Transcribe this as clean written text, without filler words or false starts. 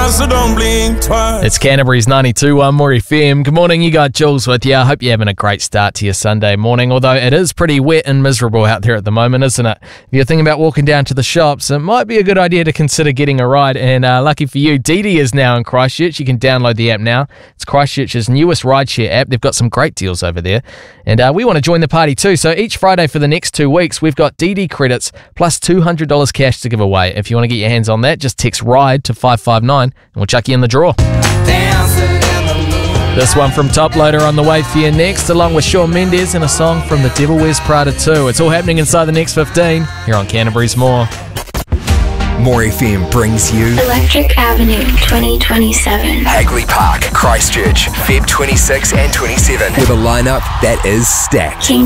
so don't blink twice. It's Canterbury's 92.1 More FM. Good morning, you got Jules with you. I hope you're having a great start to your Sunday morning, although it is pretty wet and miserable out there at the moment, isn't it? If you're thinking about walking down to the shops, it might be a good idea to consider getting a ride, and lucky for you, Didi is now in Christchurch. You can download the app now. It's Christchurch's newest rideshare app. They've got some great deals over there, and we want to join the party too. So each Friday for the next 2 weeks, we've got Didi credits plus $200 cash to give away. If you want to get your hands on that, just text RIDE to 559 and we'll chuck you in the draw. This one from Top Loader on the way for you next, along with Shawn Mendes and a song from The Devil Wears Prada 2. It's all happening inside the next 15 here on Canterbury's More. More FM brings you Electric Avenue 2027. Hagley Park, Christchurch, Feb 26 and 27, with a lineup that is stacked.